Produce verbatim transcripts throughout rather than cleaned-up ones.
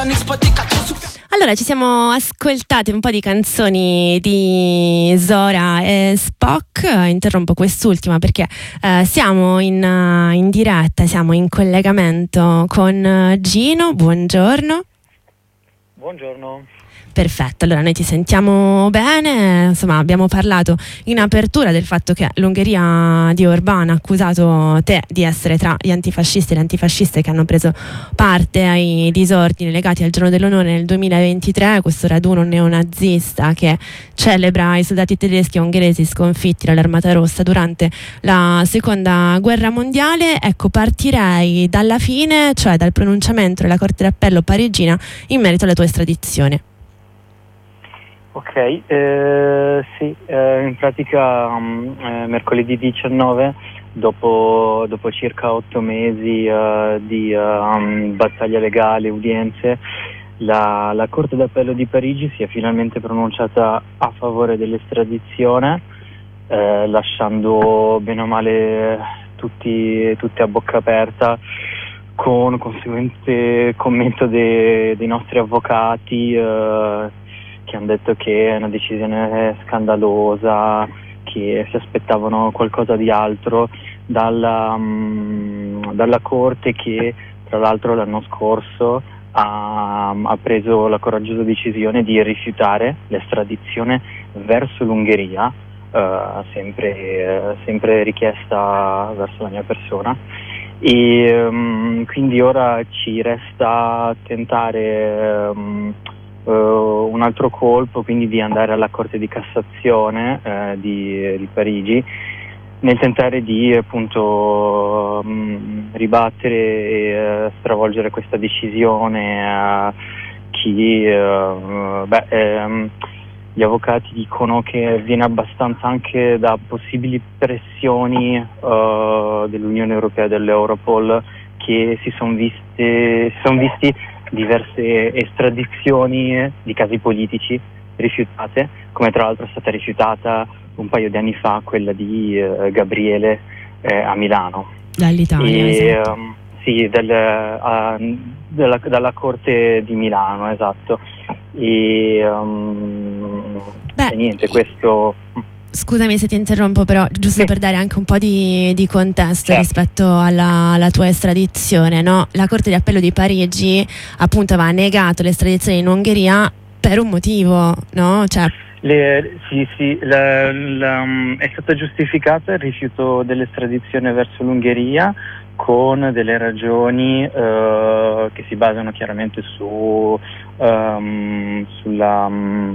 Allora, ci siamo ascoltati un po' di canzoni di Zora e Spock. Interrompo quest'ultima perché eh, siamo in, uh, in diretta, siamo in collegamento con Gino. Buongiorno. Buongiorno. Perfetto, allora noi ti sentiamo bene, insomma abbiamo parlato in apertura del fatto che l'Ungheria di Orbán ha accusato te di essere tra gli antifascisti e le antifasciste che hanno preso parte ai disordini legati al Giorno dell'Onore nel duemilaventitré, questo raduno neonazista che celebra i soldati tedeschi e ungheresi sconfitti dall'Armata Rossa durante la Seconda Guerra Mondiale. Ecco, partirei dalla fine, cioè dal pronunciamento della Corte d'Appello parigina in merito alla tua estradizione. Ok, eh, sì, eh, in pratica um, eh, mercoledì diciannove, dopo, dopo circa otto mesi uh, di uh, um, battaglia legale, udienze, la, la Corte d'Appello di Parigi si è finalmente pronunciata a favore dell'estradizione, eh, lasciando bene o male tutti, tutti a bocca aperta, con conseguente commento de, dei nostri avvocati, eh, che hanno detto che è una decisione scandalosa, che si aspettavano qualcosa di altro dalla, um, dalla Corte, che tra l'altro l'anno scorso ha, ha preso la coraggiosa decisione di rifiutare l'estradizione verso l'Ungheria, uh, sempre, uh, sempre richiesta verso la mia persona. E um, quindi ora ci resta tentare um, Uh, un altro colpo, quindi di andare alla Corte di Cassazione uh, di, di Parigi, nel tentare di appunto um, ribattere e uh, stravolgere questa decisione. Uh, chi, uh, beh, um, gli avvocati dicono che viene abbastanza anche da possibili pressioni uh, dell'Unione Europea e dell'Europol, che si sono viste, si son visti diverse estradizioni di casi politici rifiutate, come tra l'altro è stata rifiutata un paio di anni fa quella di uh, Gabriele eh, a Milano. Dall'Italia, e, esatto. um, sì, del, uh, della, dalla Corte di Milano, esatto. E, um, Beh, e niente, questo... Scusami se ti interrompo, però giusto sì. per dare anche un po' di, di contesto, certo. rispetto alla, alla tua estradizione, no? La Corte di Appello di Parigi appunto aveva negato l'estradizione in Ungheria per un motivo, no? Cioè... Le, sì, sì, la, la, è stata giustificata il rifiuto dell'estradizione verso l'Ungheria con delle ragioni uh, che si basano chiaramente su, um, sulla,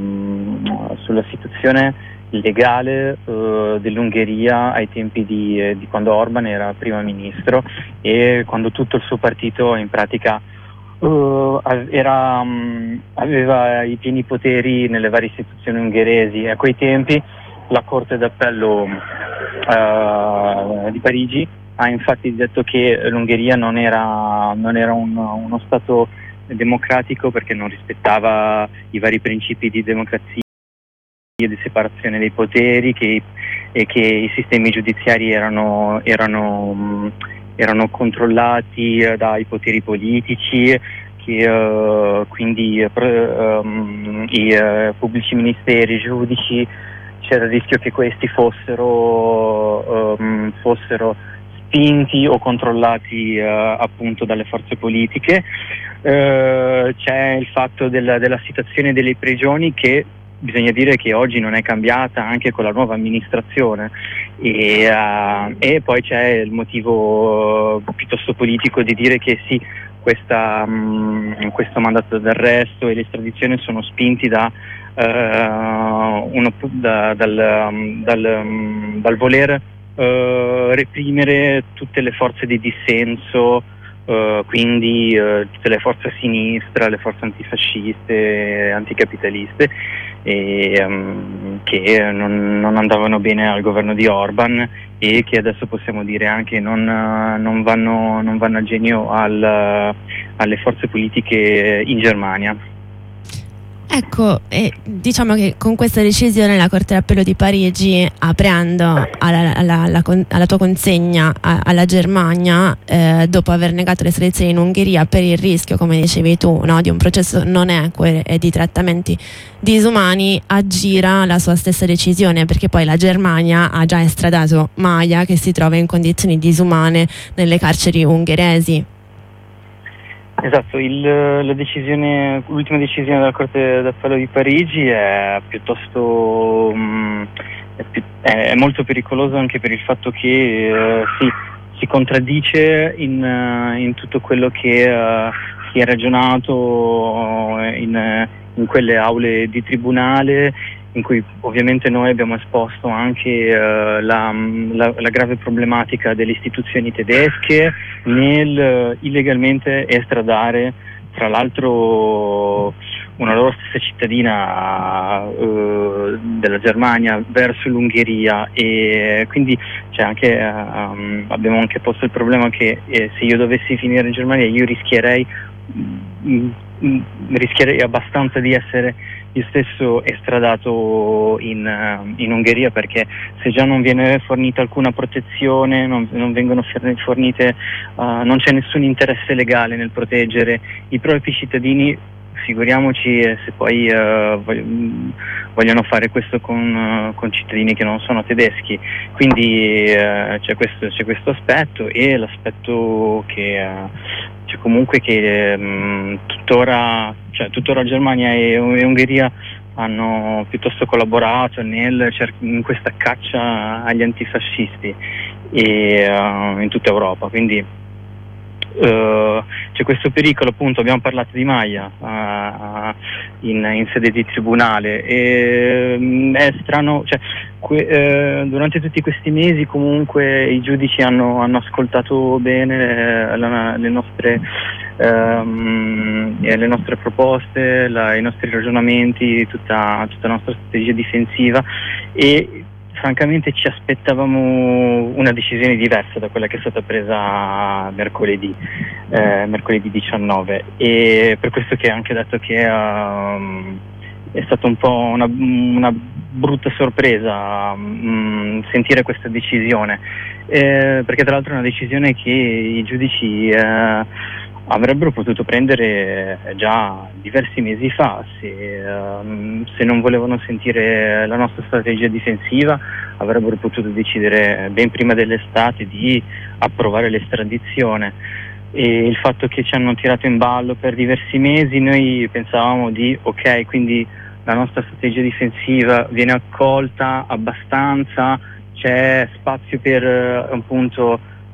um, sulla situazione legale uh, dell'Ungheria ai tempi di, eh, di quando Orbán era primo ministro e quando tutto il suo partito in pratica uh, era, um, aveva i pieni poteri nelle varie istituzioni ungheresi. A quei tempi la Corte d'Appello uh, di Parigi ha infatti detto che l'Ungheria non era, non era un, uno Stato democratico perché non rispettava i vari principi di democrazia, di separazione dei poteri, che, e che i sistemi giudiziari erano, erano, erano controllati dai poteri politici, che uh, quindi uh, um, i uh, pubblici ministeri, i giudici, c'era il rischio che questi fossero, um, fossero spinti o controllati uh, appunto dalle forze politiche. Uh, c'è il fatto della, della situazione delle prigioni, che bisogna dire che oggi non è cambiata anche con la nuova amministrazione, e, uh, e poi c'è il motivo uh, piuttosto politico di dire che sì, questa, um, questo mandato d'arresto e l'estradizione sono spinti da, uh, uno, da, dal, um, dal, um, dal voler uh, reprimere tutte le forze di dissenso, uh, quindi uh, tutte le forze a sinistra, le forze antifasciste, anticapitaliste, e, um, che non, non andavano bene al governo di Orbán e che adesso possiamo dire anche non, uh, non, vanno, non vanno a genio al, uh, alle forze politiche in Germania. Ecco, e diciamo che con questa decisione la Corte d'Appello di Parigi, aprendo alla, alla, alla, alla tua consegna a, alla Germania, eh, dopo aver negato l'estradizione in Ungheria per il rischio, come dicevi tu, no, di un processo non equo e di trattamenti disumani, aggira la sua stessa decisione, perché poi la Germania ha già estradato Maia, che si trova in condizioni disumane nelle carceri ungheresi. Esatto, il, la decisione, l'ultima decisione della Corte d'Appello di Parigi è piuttosto mh, è, più, è molto pericoloso, anche per il fatto che uh, si, si contraddice in, uh, in tutto quello che uh, si è ragionato in, in quelle aule di tribunale, in cui ovviamente noi abbiamo esposto anche uh, la, la, la grave problematica delle istituzioni tedesche nel uh, illegalmente estradare, tra l'altro, una loro stessa cittadina uh, della Germania verso l'Ungheria, e quindi c'è anche, uh, um, abbiamo anche posto il problema che eh, se io dovessi finire in Germania io rischierei mh, mh, rischierei abbastanza di essere io stesso estradato in, uh, in Ungheria, perché se già non viene fornita alcuna protezione, non, non vengono fornite, uh, non c'è nessun interesse legale nel proteggere i propri cittadini, figuriamoci se poi uh, vogliono fare questo con, uh, con cittadini che non sono tedeschi. Quindi uh, c'è, questo, c'è questo aspetto, e l'aspetto che uh, c'è comunque che um, tuttora, cioè, tuttora Germania e, e Ungheria hanno piuttosto collaborato nel, in questa caccia agli antifascisti e, uh, in tutta Europa, quindi Uh, c'è questo pericolo, appunto. Abbiamo parlato di Maia uh, in, in sede di tribunale, e um, è strano, cioè, que, uh, durante tutti questi mesi comunque i giudici hanno, hanno ascoltato bene la, le nostre um, le nostre proposte, la, i nostri ragionamenti, tutta, tutta la nostra strategia difensiva, e francamente ci aspettavamo una decisione diversa da quella che è stata presa mercoledì, eh, mercoledì diciannove, e per questo che ho anche detto che uh, è stata un po' una, una brutta sorpresa um, sentire questa decisione, eh, perché tra l'altro è una decisione che i giudici uh, avrebbero potuto prendere già diversi mesi fa, se, um, se non volevano sentire la nostra strategia difensiva avrebbero potuto decidere ben prima dell'estate di approvare l'estradizione. E il fatto che ci hanno tirato in ballo per diversi mesi, noi pensavamo di ok, quindi la nostra strategia difensiva viene accolta abbastanza, c'è spazio per appunto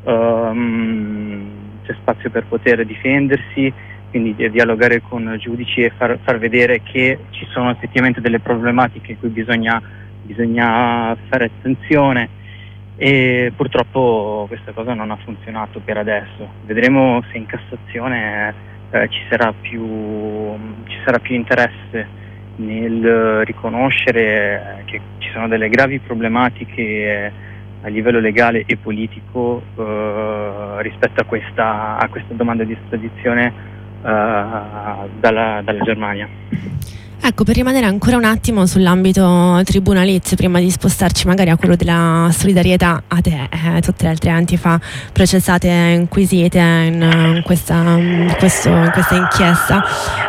um, c'è spazio per poter difendersi, quindi di dialogare con giudici e far, far vedere che ci sono effettivamente delle problematiche a cui bisogna, bisogna fare attenzione, e purtroppo questa cosa non ha funzionato per adesso. Vedremo se in Cassazione eh, ci sarà più, ci sarà più interesse nel riconoscere che ci sono delle gravi problematiche a livello legale e politico eh, rispetto a questa, a questa domanda di estradizione eh, dalla, dalla Germania. Ecco, per rimanere ancora un attimo sull'ambito tribunalizio, prima di spostarci magari a quello della solidarietà a te e eh, tutte le altre antifa processate e inquisite in, in, questa, in, questo, in questa inchiesta,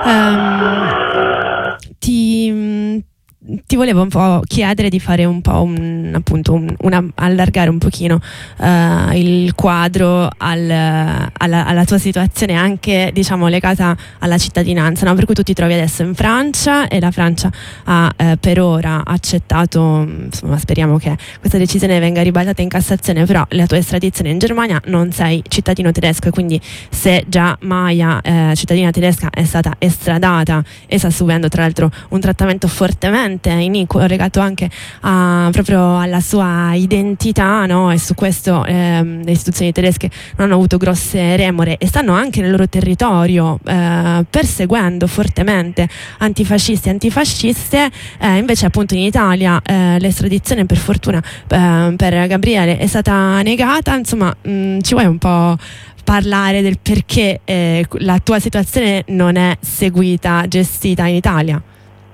um, ti... Ti volevo un po' chiedere di fare un po' un, appunto un, una, allargare un pochino uh, il quadro al, alla, alla tua situazione, anche diciamo legata alla cittadinanza, no? Per cui tu ti trovi adesso in Francia e la Francia ha eh, per ora accettato, insomma speriamo che questa decisione venga ribaltata in Cassazione, però la tua estradizione in Germania, non sei cittadino tedesco, e quindi se già Maia, eh, cittadina tedesca, è stata estradata e sta subendo tra l'altro un trattamento fortemente iniquo legato anche a, proprio alla sua identità, no? E su questo ehm, le istituzioni tedesche non hanno avuto grosse remore e stanno anche nel loro territorio eh, perseguendo fortemente antifascisti e antifasciste. Eh, invece appunto in Italia eh, l'estradizione per fortuna eh, per Gabriele è stata negata. Insomma, mh, ci vuoi un po' parlare del perché eh, la tua situazione non è seguita, gestita in Italia?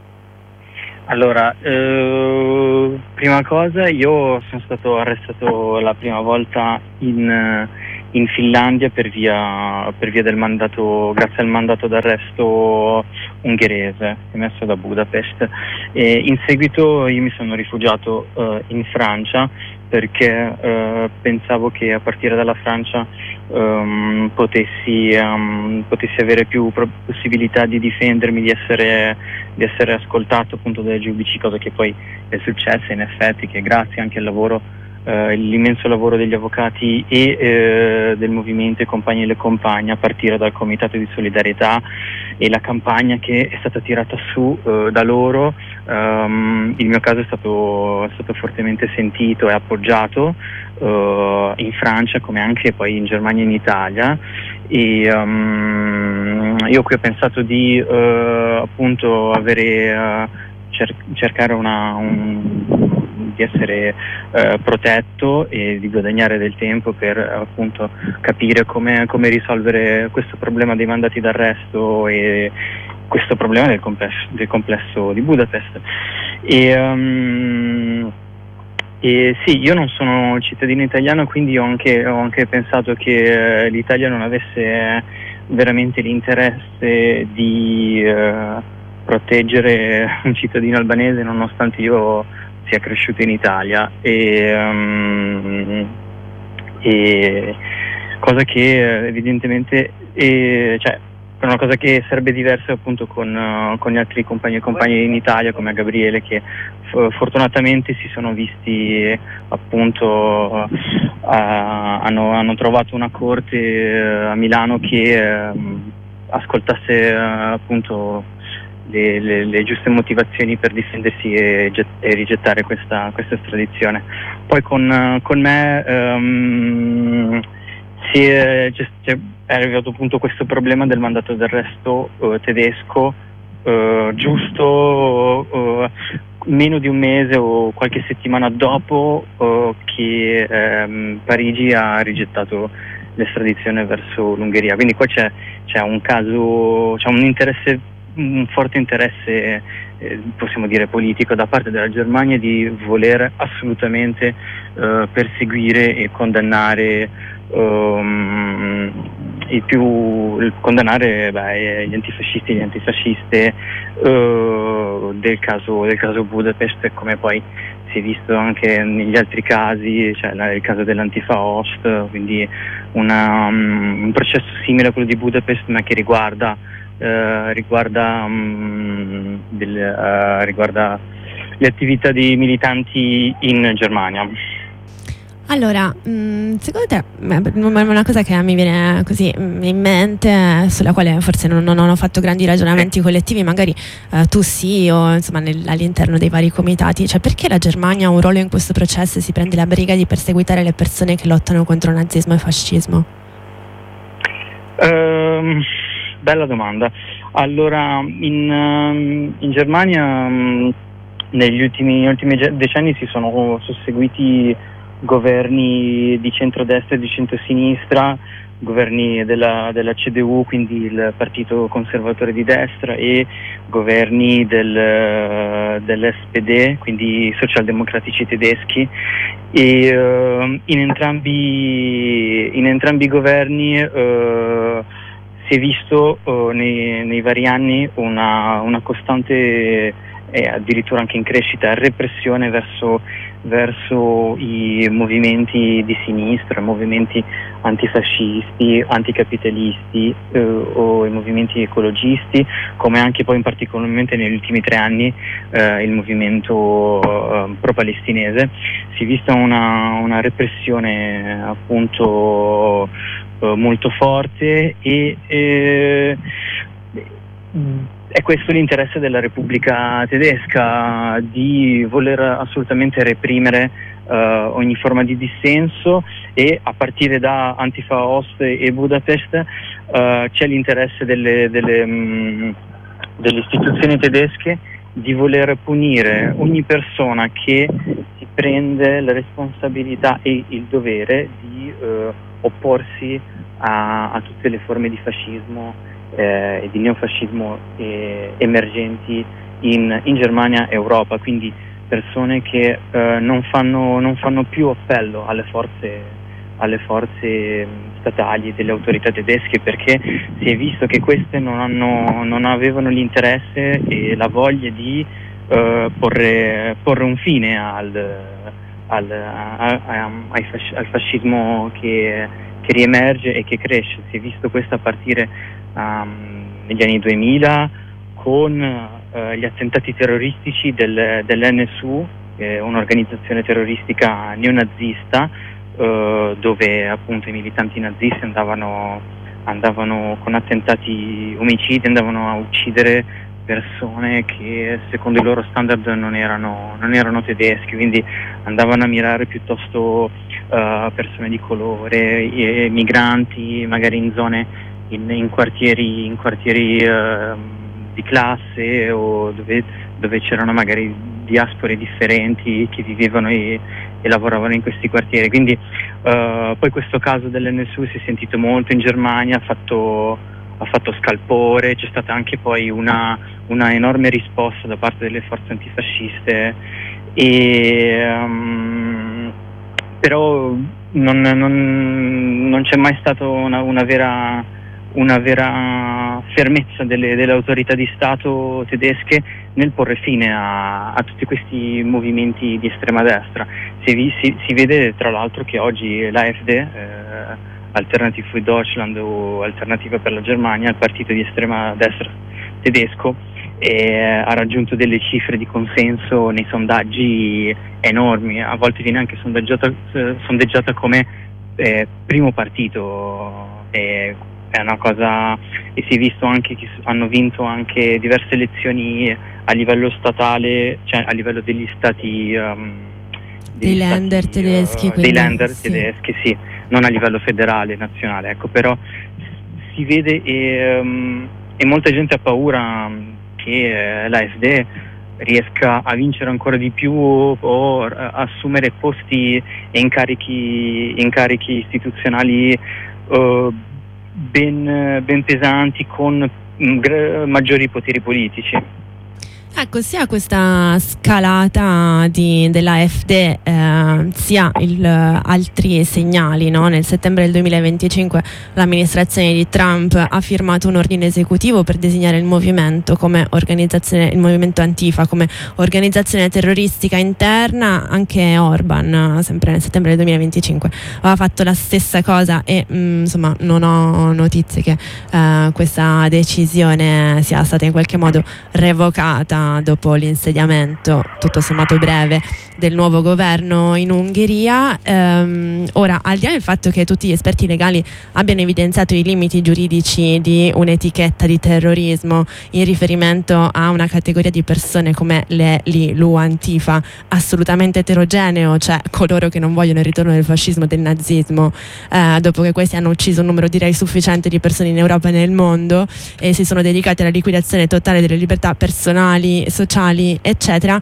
Allora, eh, prima cosa, io sono stato arrestato la prima volta in, in Finlandia per via, per via del mandato, grazie al mandato d'arresto ungherese emesso da Budapest, e in seguito io mi sono rifugiato eh, in Francia perché eh, pensavo che a partire dalla Francia um, potessi, um, potessi avere più pro- possibilità di difendermi, di essere, di essere ascoltato appunto dai giudici, cosa che poi è successa in effetti, che grazie anche al lavoro, eh, l'immenso lavoro degli avvocati e eh, del movimento I Compagni e le Compagne, a partire dal Comitato di Solidarietà e la campagna che è stata tirata su eh, da loro, um, il mio caso è stato, è stato fortemente sentito e appoggiato uh, in Francia come anche poi in Germania e in Italia, e um, io qui ho pensato di uh, appunto avere uh, cer- cercare una un, di essere eh, protetto e di guadagnare del tempo per appunto capire come, come risolvere questo problema dei mandati d'arresto e questo problema del complesso, del complesso di Budapest. E, um, e sì, io non sono cittadino italiano, quindi ho anche, ho anche pensato che eh, l'Italia non avesse veramente l'interesse di eh, proteggere un cittadino albanese, nonostante io sia cresciuto in Italia, e, um, e cosa che evidentemente è, cioè, è una cosa che sarebbe diversa appunto con, uh, con gli altri compagni e compagne in Italia come Gabriele, che f- fortunatamente si sono visti appunto uh, hanno, hanno trovato una corte uh, a Milano che uh, ascoltasse uh, appunto Le, le, le giuste motivazioni per difendersi e, get, e rigettare questa, questa estradizione. Poi con, con me um, si è, è arrivato appunto questo problema del mandato d'arresto uh, tedesco uh, giusto uh, meno di un mese o qualche settimana dopo uh, che um, Parigi ha rigettato l'estradizione verso l'Ungheria. Quindi qua c'è, c'è un caso, c'è un interesse un forte interesse, eh, possiamo dire politico, da parte della Germania di voler assolutamente eh, perseguire e condannare um, i più condannare beh, gli antifascisti e gli antifasciste uh, del caso del caso Budapest, come poi si è visto anche negli altri casi, cioè il caso dell'Antifa Ost, quindi una, um, un processo simile a quello di Budapest, ma che riguarda Uh, riguarda, um, del, uh, riguarda le attività di militanti in Germania. Allora, mh, secondo te una cosa che mi viene così in mente, sulla quale forse non, non ho fatto grandi ragionamenti collettivi, magari uh, tu sì, o insomma nel, all'interno dei vari comitati, cioè perché la Germania ha un ruolo in questo processo e si prende la briga di perseguitare le persone che lottano contro nazismo e fascismo? Um... Bella domanda. Allora, in, in Germania um, negli ultimi, ultimi decenni si sono susseguiti governi di centrodestra e di centrosinistra, governi della, della C D U, quindi il partito conservatore di destra, e governi del, dell'S P D, quindi i socialdemocratici tedeschi, e uh, in, entrambi, in entrambi i governi uh, si è visto uh, nei, nei vari anni una, una costante e addirittura anche in crescita repressione verso, verso i movimenti di sinistra, movimenti antifascisti, anticapitalisti eh, o i movimenti ecologisti, come anche poi in particolarmente negli ultimi tre anni eh, il movimento eh, pro-palestinese. Si è vista una, una repressione appunto eh, molto forte e eh, è questo l'interesse della Repubblica tedesca, di voler assolutamente reprimere uh, ogni forma di dissenso, e a partire da Antifa Ost e Budapest uh, c'è l'interesse delle, delle, mh, delle istituzioni tedesche di voler punire ogni persona che si prende la responsabilità e il dovere di uh, opporsi a, a tutte le forme di fascismo eh, e di neofascismo eh, emergenti in, in Germania e Europa, quindi persone che eh, non fanno, non fanno più appello alle forze alle forze statali delle autorità tedesche, perché si è visto che queste non, hanno, non avevano l'interesse e la voglia di uh, porre, porre un fine al, al, a, a, ai fasc- al fascismo che, che riemerge e che cresce. Si è visto questo a partire um, negli anni duemila con uh, gli attentati terroristici del, dell'N S U, eh, un'organizzazione terroristica neonazista, Uh, dove appunto i militanti nazisti andavano, andavano con attentati omicidi, andavano a uccidere persone che secondo i loro standard non erano, non erano tedeschi, quindi andavano a mirare piuttosto uh, persone di colore, e migranti, magari in zone, in, in quartieri, in quartieri uh, di classe, o dove, dove c'erano magari diaspore differenti che vivevano e, e lavoravano in questi quartieri. Quindi uh, poi questo caso dell'N S U si è sentito molto in Germania, ha fatto, ha fatto scalpore, c'è stata anche poi una, una enorme risposta da parte delle forze antifasciste, e um, però non, non, non c'è mai stata una, una vera una vera fermezza delle, delle autorità di Stato tedesche nel porre fine a, a tutti questi movimenti di estrema destra. Si, si, si vede tra l'altro che oggi l'AfD, eh, Alternative für Deutschland o Alternativa per la Germania, il partito di estrema destra tedesco, eh, ha raggiunto delle cifre di consenso nei sondaggi enormi, a volte viene anche sondaggiata, eh, sondeggiata come eh, primo partito. Eh, È una cosa, e si è visto anche che hanno vinto anche diverse elezioni a livello statale, cioè a livello degli stati um, dei Länder tedeschi, uh, dei Länder sì. tedeschi, sì, non a livello federale, nazionale, ecco, però si vede, e, um, e molta gente ha paura che eh, l'AfD riesca a vincere ancora di più o a assumere posti e incarichi, incarichi istituzionali uh, Ben, ben pesanti, con mh, maggiori poteri politici. Ecco, sia questa scalata di, dell'AfD, eh, sia il, altri segnali, no? Nel settembre del duemilaventicinque l'amministrazione di Trump ha firmato un ordine esecutivo per designare il movimento come organizzazione, il movimento Antifa come organizzazione terroristica interna. Anche Orban, sempre nel settembre del duemilaventicinque, aveva fatto la stessa cosa, e mh, insomma non ho notizie che eh, questa decisione sia stata in qualche modo revocata dopo l'insediamento tutto sommato breve del nuovo governo in Ungheria. Ehm, ora, al di là del fatto che tutti gli esperti legali abbiano evidenziato i limiti giuridici di un'etichetta di terrorismo in riferimento a una categoria di persone come le l'I L U Antifa, assolutamente eterogeneo, cioè coloro che non vogliono il ritorno del fascismo e del nazismo, eh, dopo che questi hanno ucciso un numero direi sufficiente di persone in Europa e nel mondo, e si sono dedicati alla liquidazione totale delle libertà personali, sociali, eccetera.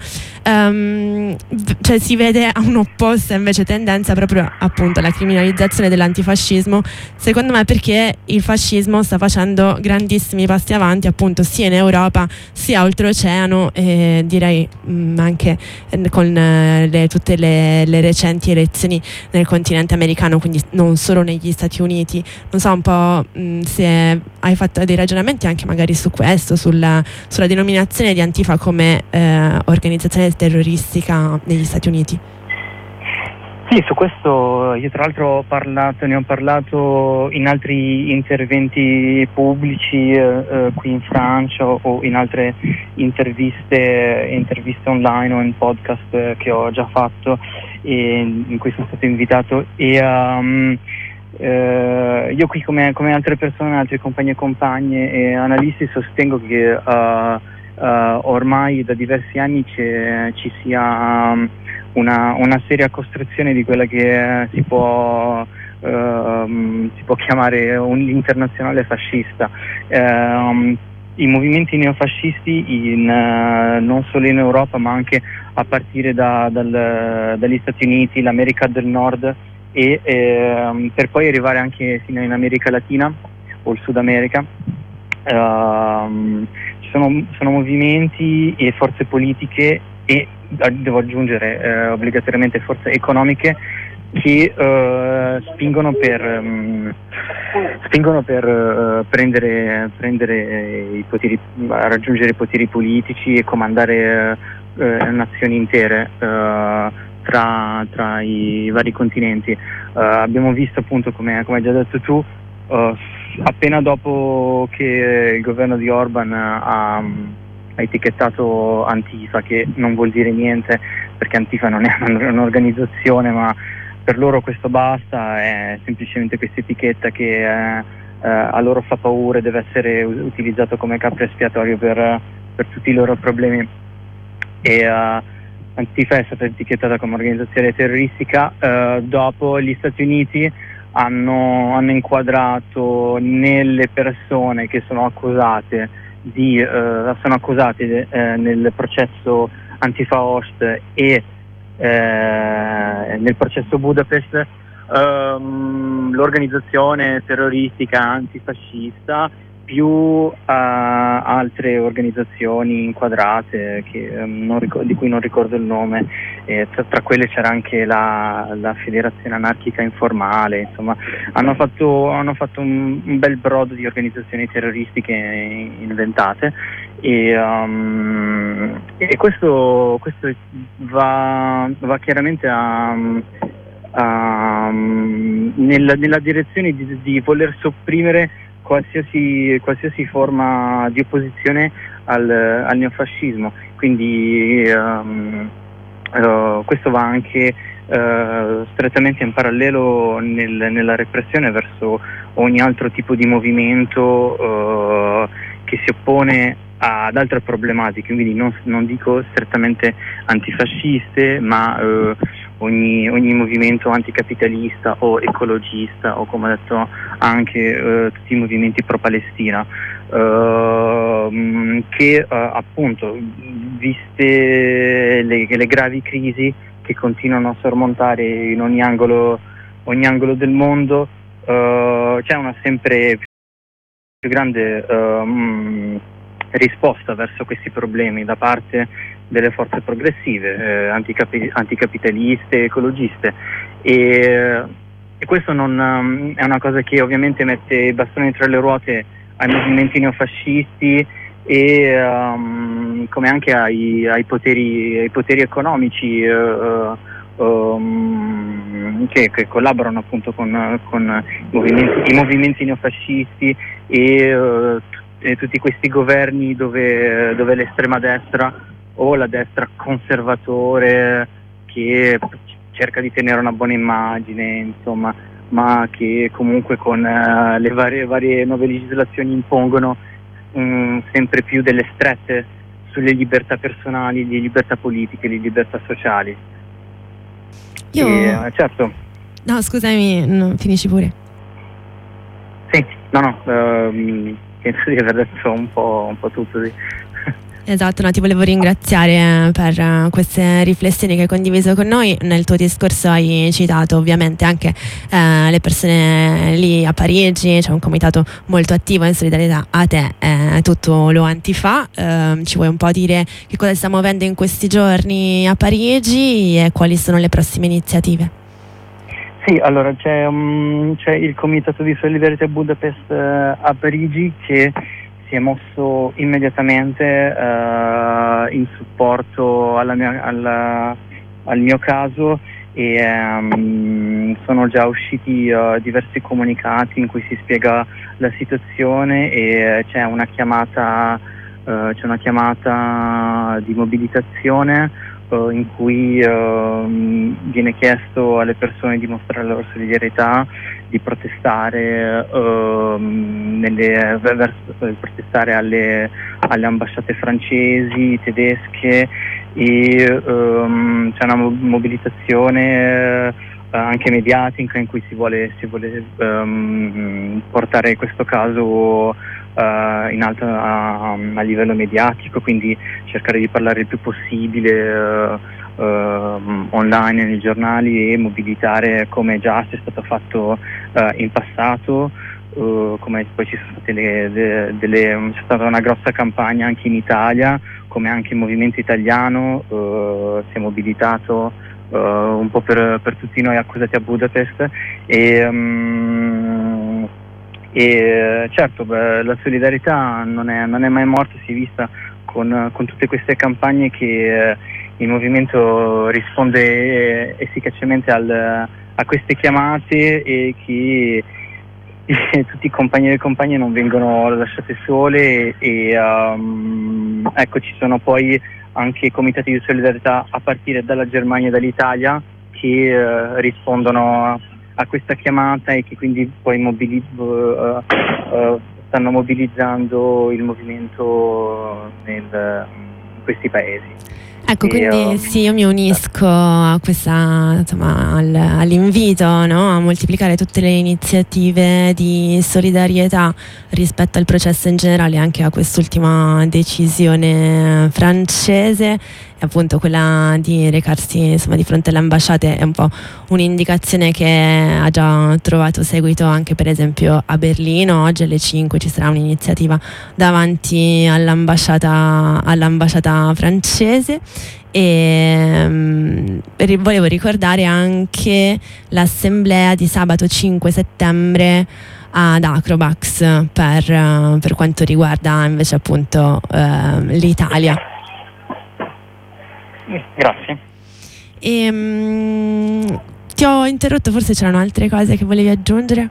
Um, cioè si vede a un'opposta invece tendenza proprio appunto alla criminalizzazione dell'antifascismo, secondo me perché il fascismo sta facendo grandissimi passi avanti appunto sia in Europa sia oltreoceano, e direi mh, anche con eh, le, tutte le, le recenti elezioni nel continente americano, quindi non solo negli Stati Uniti. Non so un po' mh, se hai fatto dei ragionamenti anche magari su questo, sulla, sulla denominazione di Antifa come eh, organizzazione terroristica negli Stati Uniti. Sì, su questo io tra l'altro ho parlato, ne ho parlato in altri interventi pubblici eh, qui in Francia, o in altre interviste, interviste online o in podcast eh, che ho già fatto e in cui sono stato invitato, e um, eh, io qui come, come altre persone, altri compagni e compagne e analisti sostengo che uh, Uh, ormai da diversi anni ci sia um, una, una seria costruzione di quella che si può, uh, um, si può chiamare un internazionale fascista. Uh, um, I movimenti neofascisti in, uh, non solo in Europa ma anche a partire da, dal, dagli Stati Uniti, l'America del Nord e eh, per poi arrivare anche fino in America Latina o il Sud America, uh, ci sono, sono movimenti e forze politiche e devo aggiungere uh, obbligatoriamente forze economiche che uh, spingono per um, spingono per uh, prendere, prendere i poteri, raggiungere i poteri politici e comandare uh, uh, nazioni intere uh, tra, tra i vari continenti. Uh, abbiamo visto appunto, come, come hai già detto tu, uh, appena dopo che il governo di Orban ha, ha etichettato Antifa, che non vuol dire niente perché Antifa non è un'organizzazione, ma per loro questo basta, è semplicemente questa etichetta che eh, eh, a loro fa paura e deve essere utilizzato come capro espiatorio per, per tutti i loro problemi. E uh, Antifa è stata etichettata come organizzazione terroristica. Uh, dopo gli Stati Uniti hanno, hanno inquadrato nelle persone che sono accusate di uh, sono accusate uh, nel processo Antifa-Ost e Eh, nel processo Budapest um, l'organizzazione terroristica antifascista più uh, altre organizzazioni inquadrate che, um, non ricor- di cui non ricordo il nome, e tra, tra quelle c'era anche la, la Federazione Anarchica Informale. Insomma, hanno fatto, hanno fatto un, un bel brodo di organizzazioni terroristiche inventate. E, um, e questo, questo va, va chiaramente a, a, nella, nella direzione di, di voler sopprimere qualsiasi, qualsiasi forma di opposizione al, al neofascismo. Quindi um, uh, questo va anche uh, strettamente in parallelo nel, nella repressione verso ogni altro tipo di movimento uh, che si oppone ad altre problematiche, quindi non, non dico strettamente antifasciste, ma eh, ogni, ogni movimento anticapitalista o ecologista, o come ho detto anche eh, tutti i movimenti pro-Palestina, eh, che eh, appunto, viste le, le gravi crisi che continuano a sormontare in ogni angolo, ogni angolo del mondo, eh, c'è una sempre più grande eh, risposta verso questi problemi da parte delle forze progressive, eh, anticapi- anticapitaliste, ecologiste, e, e questo non, um, è una cosa che ovviamente mette i bastoni tra le ruote ai movimenti neofascisti e um, come anche ai, ai, poteri, ai poteri economici uh, um, che, che collaborano appunto con, con i, movimenti, i movimenti neofascisti e uh, E tutti questi governi dove, dove l'estrema destra o la destra conservatore, che cerca di tenere una buona immagine, insomma, ma che comunque con uh, le varie, varie nuove legislazioni impongono um, sempre più delle strette sulle libertà personali, le libertà politiche, le libertà sociali. Io... E, uh, certo. No, scusami, no, finisci pure. Sì, no, no. Uh, penso di aver detto un po', un po' tutto. Sì. Esatto, no, ti volevo ringraziare per uh, queste riflessioni che hai condiviso con noi. Nel tuo discorso hai citato ovviamente anche uh, le persone lì a Parigi, c'è un comitato molto attivo in solidarietà a te e eh, tutto lo Antifa. Uh, ci vuoi un po' dire che cosa sta muovendo in questi giorni a Parigi e quali sono le prossime iniziative? Sì, allora c'è, um, c'è il comitato di solidarietà Budapest uh, a Parigi che si è mosso immediatamente uh, in supporto alla mia, alla, al mio caso, e um, sono già usciti uh, diversi comunicati in cui si spiega la situazione e c'è una chiamata, uh, c'è una chiamata di mobilitazione in cui uh, viene chiesto alle persone di mostrare la loro solidarietà, di protestare, uh, nelle, verso, protestare alle, alle ambasciate francesi, tedesche, e um, c'è una mobilitazione uh, anche mediatica in cui si vuole, si vuole um, portare questo caso Uh, in alto a, a livello mediatico, quindi cercare di parlare il più possibile uh, uh, online nei giornali e mobilitare come già è stato fatto uh, in passato, uh, come poi ci sono state le, de, delle, c'è stata una grossa campagna anche in Italia, come anche il movimento italiano uh, si è mobilitato uh, un po' per, per tutti noi accusati a Budapest e, um, e certo beh, la solidarietà non è, non è mai morta, si è vista con, con tutte queste campagne che uh, il movimento risponde efficacemente al, a queste chiamate e che e tutti i compagni e le compagne non vengono lasciate sole e um, ecco, ci sono poi anche comitati di solidarietà a partire dalla Germania e dall'Italia che uh, rispondono a questa chiamata e che quindi poi mobili- uh, uh, stanno mobilizzando il movimento nel, in questi paesi. Ecco, quindi sì, io mi unisco a questa, insomma, al, all'invito, no? A moltiplicare tutte le iniziative di solidarietà rispetto al processo in generale, anche a quest'ultima decisione francese. E appunto quella di recarsi, insomma, di fronte alle ambasciate è un po' un'indicazione che ha già trovato seguito anche per esempio a Berlino. Oggi alle cinque ci sarà un'iniziativa davanti all'ambasciata, all'ambasciata francese. E um, volevo ricordare anche l'assemblea di sabato cinque settembre ad Acrobax per, uh, per quanto riguarda invece appunto uh, l'Italia. Grazie. E, um, ti ho interrotto, forse c'erano altre cose che volevi aggiungere?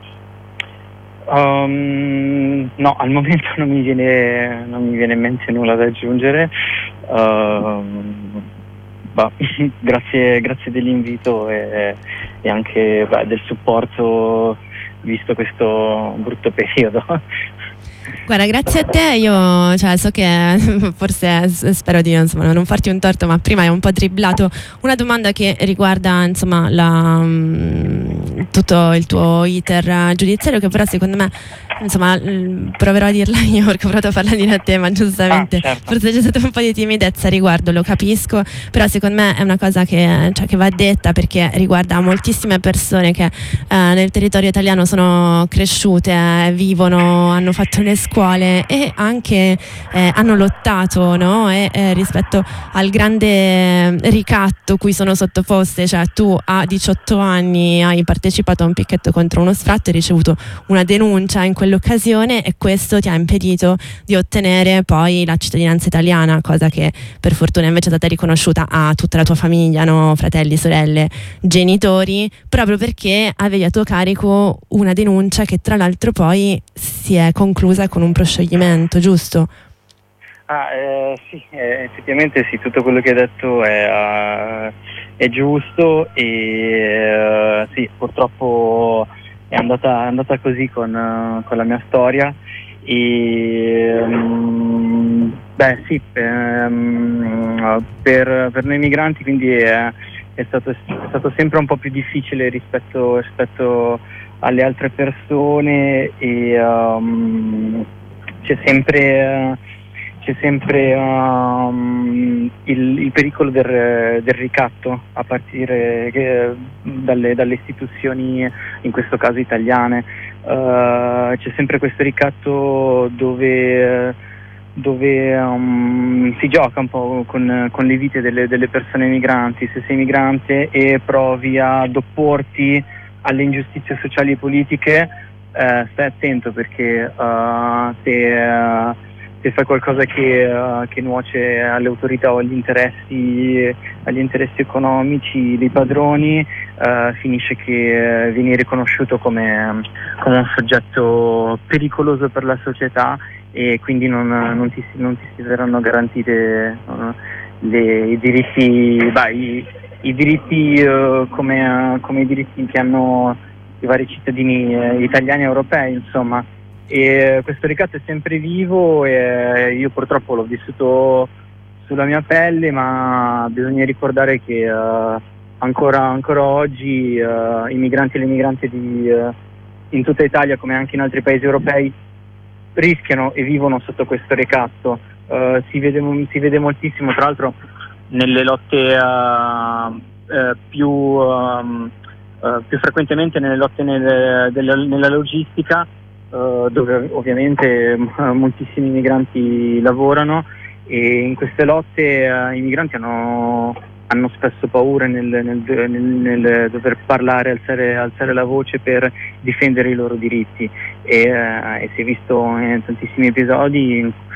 Um, no, al momento non mi viene, non mi viene in mente nulla da aggiungere. Uh, bah, grazie, grazie dell'invito e, e anche beh, del supporto visto questo brutto periodo. Guarda, grazie a te, io cioè, so che forse spero di insomma, non farti un torto, ma prima hai un po' dribblato una domanda che riguarda insomma la, um, tutto il tuo iter giudiziario, che però secondo me insomma proverò a dirla io perché ho provato a farla dire a te, ma giustamente ah, certo. forse c'è stata un po' di timidezza a riguardo, lo capisco, però secondo me è una cosa che, cioè, che va detta perché riguarda moltissime persone che eh, nel territorio italiano sono cresciute, eh, vivono, hanno fatto le scuole e anche eh, hanno lottato, no? e, eh, rispetto al grande ricatto cui sono sottoposte, cioè tu a diciotto anni hai partecipato a un picchetto contro uno sfratto, hai ricevuto una denuncia in quell'occasione e questo ti ha impedito di ottenere poi la cittadinanza italiana, cosa che per fortuna invece è stata riconosciuta a tutta la tua famiglia, no? Fratelli, sorelle, genitori, proprio perché avevi a tuo carico una denuncia che tra l'altro poi si è conclusa con un proscioglimento, giusto? Ah, eh, sì, eh, effettivamente sì, tutto quello che hai detto è, uh, è giusto e uh, sì, purtroppo è andata, è andata così con, uh, con la mia storia e um, beh sì, um, per, per noi migranti quindi è, è, stato, è stato sempre un po' più difficile rispetto, rispetto alle altre persone e um, c'è sempre, uh, c'è sempre um, il, il pericolo del, del ricatto a partire che, dalle, dalle istituzioni, in questo caso italiane. Uh, c'è sempre questo ricatto dove, dove um, si gioca un po' con, con le vite delle, delle persone migranti. Se sei migrante e provi ad opporti alle ingiustizie sociali e politiche, eh, stai attento perché uh, se, uh, se fai qualcosa che, uh, che nuoce alle autorità o agli interessi, agli interessi economici dei padroni, uh, finisce che uh, vieni riconosciuto come, come un soggetto pericoloso per la società e quindi non, non, ti, non ti si saranno garantite uh, le, i diritti, bah, i, i diritti uh, come, uh, come i diritti che hanno i vari cittadini uh, italiani e europei, insomma. E uh, questo ricatto è sempre vivo e uh, io purtroppo l'ho vissuto sulla mia pelle, ma bisogna ricordare che uh, ancora, ancora oggi uh, i migranti e le migranti di, uh, in tutta Italia come anche in altri paesi europei rischiano e vivono sotto questo ricatto. Uh, si vede, si vede moltissimo, tra l'altro nelle lotte uh, uh, più, um, uh, più frequentemente nelle lotte nel, della, nella logistica, uh, dove ovviamente uh, moltissimi migranti lavorano, e in queste lotte uh, i migranti hanno, hanno spesso paura nel, nel, nel, nel dover parlare, alzare, alzare la voce per difendere i loro diritti, e, uh, e si è visto in tantissimi episodi